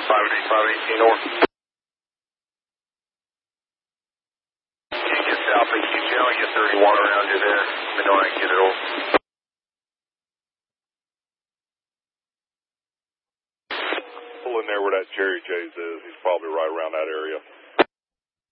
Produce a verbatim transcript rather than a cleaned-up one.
five eight five eighteen north. Can you get south of Q channel, get thirty-one around you there. Let me know I can get it over. Pull in there where that Cherry Chase is. He's probably right around that area.